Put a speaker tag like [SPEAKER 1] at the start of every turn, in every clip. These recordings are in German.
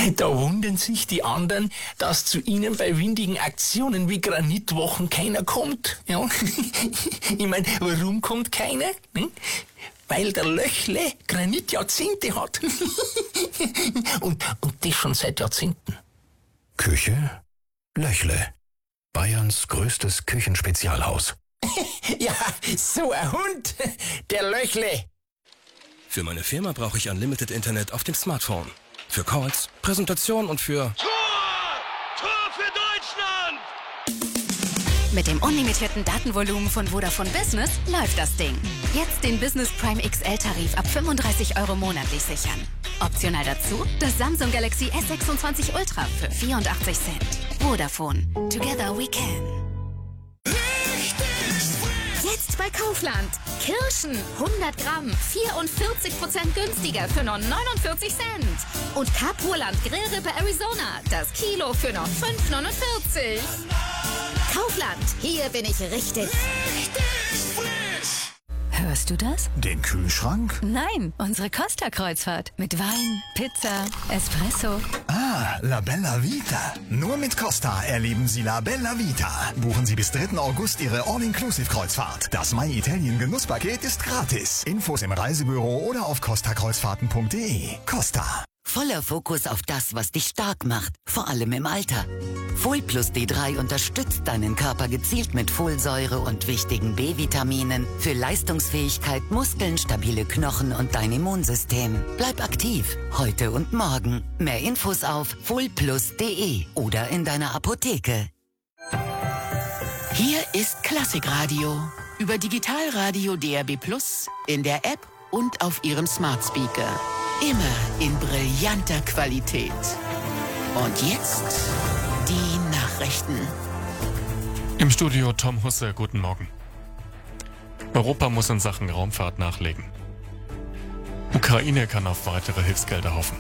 [SPEAKER 1] Da wundern sich die anderen, dass zu ihnen bei windigen Aktionen wie Granitwochen keiner kommt. Ja? Ich meine, warum kommt keiner? Weil der Löchle Granitjahrzehnte hat. und das schon seit Jahrzehnten.
[SPEAKER 2] Küche Löchle. Bayerns größtes Küchenspezialhaus.
[SPEAKER 1] Ja, so ein Hund, der Löchle.
[SPEAKER 3] Für meine Firma brauche ich Unlimited Internet auf dem Smartphone. Für Calls, Präsentation und für...
[SPEAKER 4] Tor für Deutschland!
[SPEAKER 5] Mit dem unlimitierten Datenvolumen von Vodafone Business läuft das Ding. Jetzt den Business Prime XL-Tarif ab 35 € monatlich sichern. Optional dazu das Samsung Galaxy S26 Ultra für 84 Cent. Vodafone. Together we can. Jetzt bei Kaufland. Kirschen 100 Gramm 44% günstiger für nur 49 Cent. Und Kapurland Grillrippe Arizona. Das Kilo für nur 5,49. Kaufland. Hier bin ich richtig. Hörst du das?
[SPEAKER 2] Den Kühlschrank?
[SPEAKER 5] Nein, unsere Costa-Kreuzfahrt. Mit Wein, Pizza, Espresso.
[SPEAKER 2] Ah, La Bella Vita. Nur mit Costa erleben Sie La Bella Vita. Buchen Sie bis 3. August Ihre All-Inclusive-Kreuzfahrt. Das My Italien Genusspaket ist gratis. Infos im Reisebüro oder auf costakreuzfahrten.de. Costa.
[SPEAKER 6] Voller Fokus auf das, was dich stark macht, vor allem im Alter. Folplus D3 unterstützt deinen Körper gezielt mit Folsäure und wichtigen B-Vitaminen für Leistungsfähigkeit, Muskeln, stabile Knochen und dein Immunsystem. Bleib aktiv, heute und morgen. Mehr Infos auf folplus.de oder in deiner Apotheke.
[SPEAKER 7] Hier ist Klassikradio. Über Digitalradio DRB+, in der App und auf Ihrem Smart Speaker. Immer in brillanter Qualität. Und jetzt die Nachrichten.
[SPEAKER 8] Im Studio Tom Husse, guten Morgen. Europa muss in Sachen Raumfahrt nachlegen. Ukraine kann auf weitere Hilfsgelder hoffen.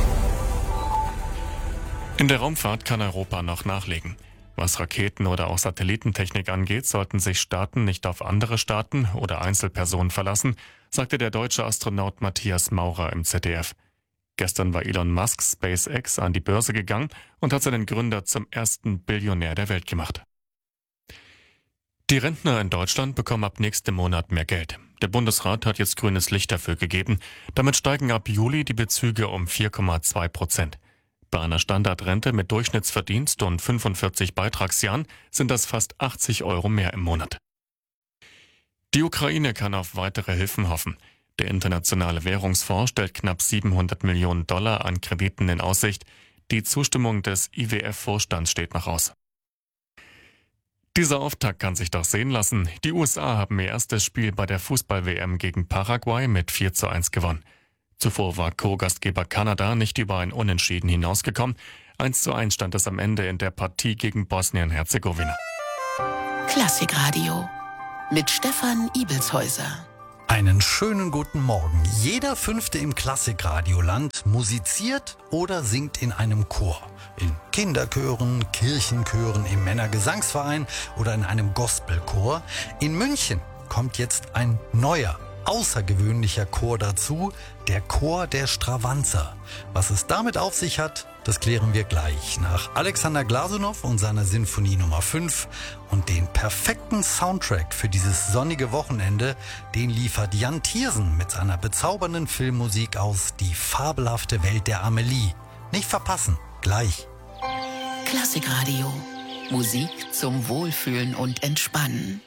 [SPEAKER 8] In der Raumfahrt kann Europa noch nachlegen. Was Raketen- oder auch Satellitentechnik angeht, sollten sich Staaten nicht auf andere Staaten oder Einzelpersonen verlassen, sagte der deutsche Astronaut Matthias Maurer im ZDF. Gestern war Elon Musk SpaceX an die Börse gegangen und hat seinen Gründer zum ersten Billionär der Welt gemacht. Die Rentner in Deutschland bekommen ab nächstem Monat mehr Geld. Der Bundesrat hat jetzt grünes Licht dafür gegeben. Damit steigen ab Juli die Bezüge um 4,2%. Bei einer Standardrente mit Durchschnittsverdienst und 45 Beitragsjahren sind das fast 80 € mehr im Monat. Die Ukraine kann auf weitere Hilfen hoffen. Der Internationale Währungsfonds stellt knapp 700 Millionen $ an Krediten in Aussicht. Die Zustimmung des IWF-Vorstands steht noch aus. Dieser Auftakt kann sich doch sehen lassen. Die USA haben ihr erstes Spiel bei der Fußball-WM gegen Paraguay mit 4:1 gewonnen. Zuvor war Co-Gastgeber Kanada nicht über ein Unentschieden hinausgekommen. 1:1 stand es am Ende in der Partie gegen Bosnien-Herzegowina.
[SPEAKER 7] Klassikradio mit Stefan Ibelshäuser.
[SPEAKER 9] Einen schönen guten Morgen. Jeder Fünfte im Klassikradioland musiziert oder singt in einem Chor. In Kinderchören, Kirchenchören, im Männergesangsverein oder in einem Gospelchor. In München kommt jetzt ein neuer, außergewöhnlicher Chor dazu, der Chor der Stravanzer. Was es damit auf sich hat, das klären wir gleich nach Alexander Glasunow und seiner Sinfonie Nummer 5. Und den perfekten Soundtrack für dieses sonnige Wochenende, den liefert Jan Tiersen mit seiner bezaubernden Filmmusik aus Die fabelhafte Welt der Amelie. Nicht verpassen, gleich.
[SPEAKER 7] Klassikradio. Musik zum Wohlfühlen und Entspannen.